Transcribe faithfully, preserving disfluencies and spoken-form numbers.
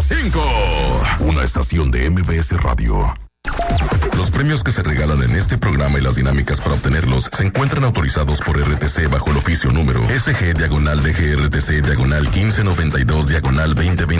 cinco. Una estación de M B S Radio. Los premios que se regalan en este programa y las dinámicas para obtenerlos se encuentran autorizados por R T C bajo el oficio número S G diagonal D G R T C diagonal quince noventa y dos diagonal veinte veinte.